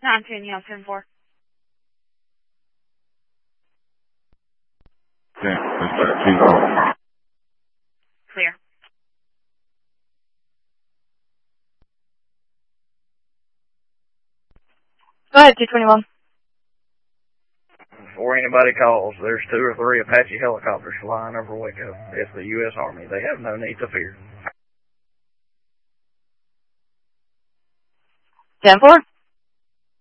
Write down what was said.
9-10, yeah, 10-4. Okay, let's start 2-0. Clear. Go ahead, 221. Before anybody calls, there's 2 or 3 Apache helicopters flying over Waco. It's the U.S. Army. They have no need to fear. 10-4.